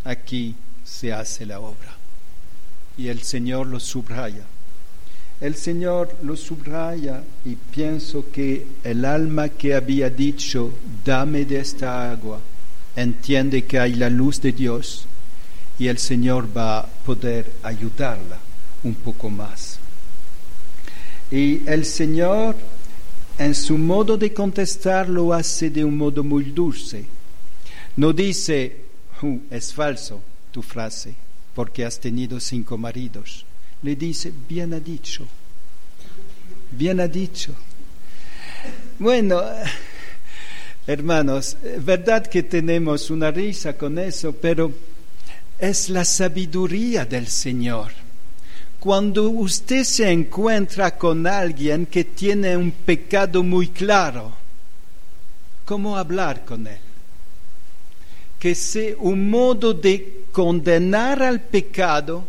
aquí se hace la obra. Y el Señor lo subraya. El Señor lo subraya y pienso que el alma que había dicho, dame de esta agua, entiende que hay la luz de Dios y el Señor va a poder ayudarla un poco más. Y el Señor, en su modo de contestar, lo hace de un modo muy dulce. No dice, es falso tu frase, porque has tenido 5 maridos. Le dice, bien ha dicho, bien ha dicho. Bueno, hermanos, verdad que tenemos una risa con eso, pero es la sabiduría del Señor. Cuando usted se encuentra con alguien que tiene un pecado muy claro, ¿cómo hablar con él? Que sea un modo de condenar al pecado,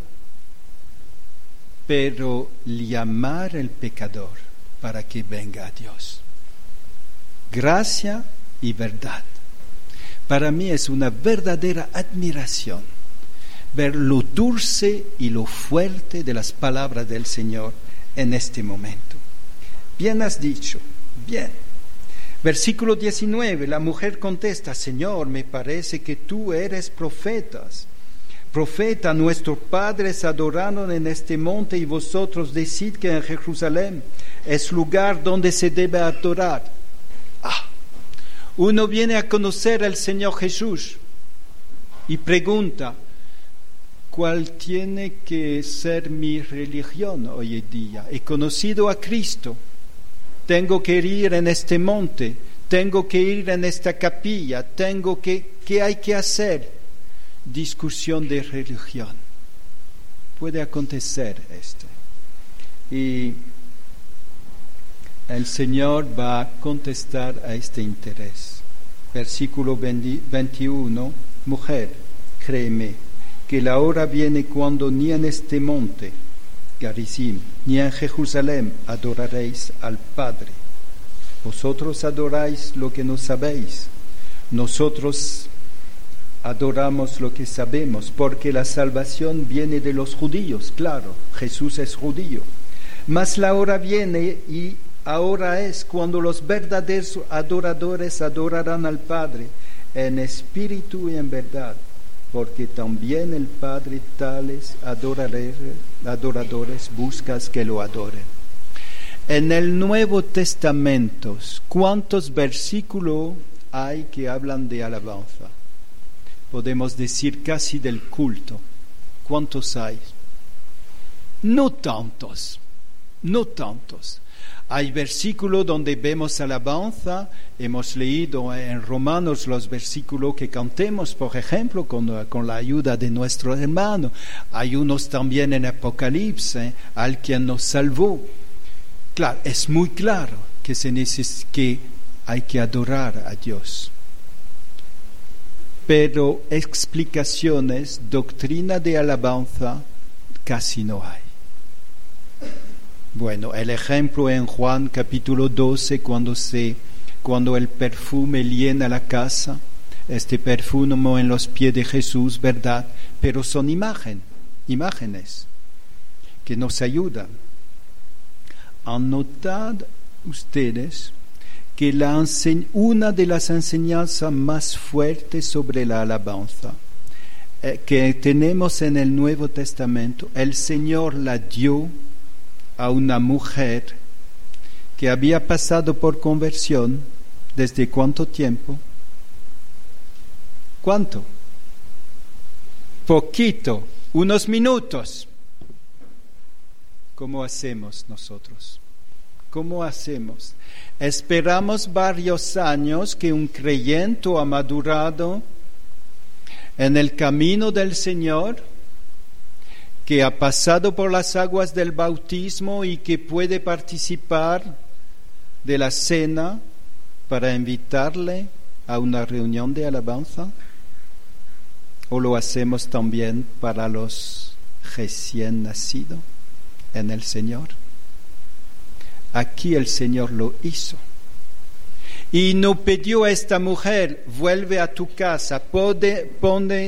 pero llamar al pecador para que venga a Dios. Gracia y verdad. Para mí es una verdadera admiración ver lo dulce y lo fuerte de las palabras del Señor en este momento. Bien has dicho, bien. Versículo 19, la mujer contesta, Señor, me parece que tú eres profeta, nuestros padres adoraron en este monte y vosotros decid que en Jerusalén es lugar donde se debe adorar. Uno viene a conocer al Señor Jesús y pregunta, ¿cuál tiene que ser mi religión hoy en día? He conocido a Cristo, tengo que ir en este monte, tengo que ir en esta capilla, ¿qué hay que hacer? Discusión de religión. Puede acontecer esto. Y el Señor va a contestar a este interés. Versículo 21, mujer, créeme, que la hora viene cuando ni en este monte, Garizim, ni en Jerusalén adoraréis al Padre. Vosotros adoráis lo que no sabéis, nosotros adoramos lo que sabemos, porque la salvación viene de los judíos, claro, Jesús es judío. Mas la hora viene y ahora es cuando los verdaderos adoradores adorarán al Padre en espíritu y en verdad, porque también el Padre tales adoradores buscas que lo adoren. En el Nuevo Testamento, ¿cuántos versículos hay que hablan de alabanza? Podemos decir casi del culto. ¿Cuántos hay? No tantos. Hay versículos donde vemos alabanza. Hemos leído en Romanos los versículos que cantemos, por ejemplo, con la ayuda de nuestro hermano. Hay unos también en Apocalipsis, al quien nos salvó. Claro, es muy claro que hay que adorar a Dios. Pero explicaciones, doctrina de alabanza, casi no hay. Bueno, el ejemplo en Juan capítulo 12, cuando el perfume llena la casa, este perfume en los pies de Jesús, ¿verdad? Pero son imágenes que nos ayudan. Anotad ustedes que una de las enseñanzas más fuertes sobre la alabanza que tenemos en el Nuevo Testamento, el Señor la dio a una mujer que había pasado por conversión. ¿Desde cuánto tiempo? ¿Cuánto? Poquito, unos minutos. ¿Cómo hacemos nosotros? ¿Cómo hacemos? Esperamos varios años que un creyente ha madurado en el camino del Señor, que ha pasado por las aguas del bautismo y que puede participar de la cena para invitarle a una reunión de alabanza. ¿O lo hacemos también para los recién nacidos en el Señor? Aquí el Señor lo hizo. Y no pidió a esta mujer, vuelve a tu casa, pone